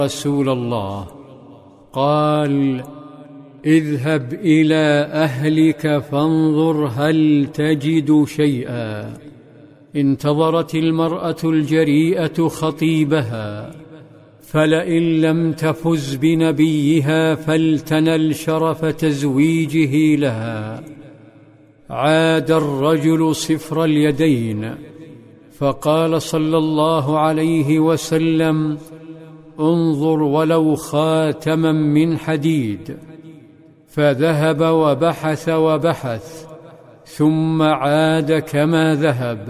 رسول الله؟ قال: اذهب إلى أهلك فانظر هل تجد شيئا. انتظرت المرأة الجريئة خطيبها، فلئن لم تفز بنبيها فلتنل شرف تزويجه لها. عاد الرجل صفر اليدين، فقال صلى الله عليه وسلم: انظر ولو خاتما من حديد. فذهب وبحث وبحث، ثم عاد كما ذهب،